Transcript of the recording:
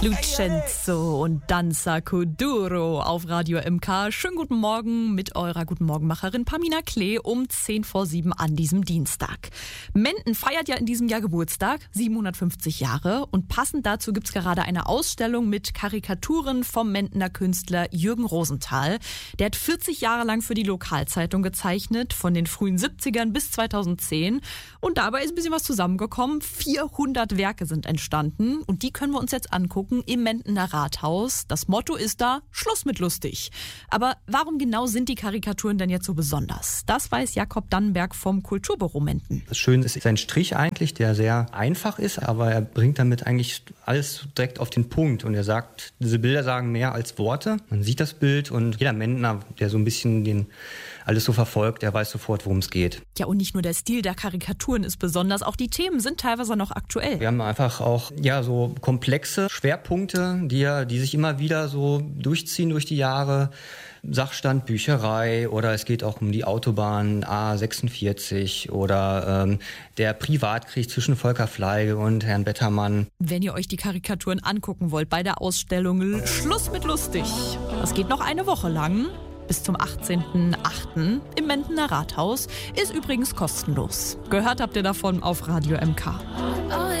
Lucenzo und Danza Kuduro auf Radio MK. Schönen guten Morgen mit eurer Guten Morgenmacherin Pamina Klee um 6:10 an diesem Dienstag. Menden feiert ja in diesem Jahr Geburtstag, 750 Jahre. Und passend dazu gibt's gerade eine Ausstellung mit Karikaturen vom Mendener Künstler Jürgen Rosenthal. Der hat 40 Jahre lang für die Lokalzeitung gezeichnet, von den frühen 70ern bis 2010. Und dabei ist ein bisschen was zusammengekommen. 400 Werke sind entstanden und die können wir uns jetzt angucken im Mendener Rathaus. Das Motto ist da, Schluss mit lustig. Aber warum genau sind die Karikaturen denn jetzt so besonders? Das weiß Jakob Dannenberg vom Kulturbüro Menden. Das Schöne ist sein Strich eigentlich, der sehr einfach ist, aber er bringt damit eigentlich alles direkt auf den Punkt. Und er sagt, diese Bilder sagen mehr als Worte. Man sieht das Bild und jeder Mendener, der so ein bisschen den alles so verfolgt, der weiß sofort, worum es geht. Ja, und nicht nur der Stil der Karikaturen ist besonders, auch die Themen sind teilweise noch aktuell. Wir haben einfach auch so komplexe Schwerpunkte, die sich immer wieder so durchziehen durch die Jahre. Sachstand, Bücherei oder es geht auch um die Autobahn A46 oder der Privatkrieg zwischen Volker Fleige und Herrn Bettermann. Wenn ihr euch die Karikaturen angucken wollt bei der Ausstellung Schluss mit lustig, das geht noch eine Woche lang. Bis zum 18.08. im Mendener Rathaus. Ist übrigens kostenlos. Gehört habt ihr davon auf Radio MK.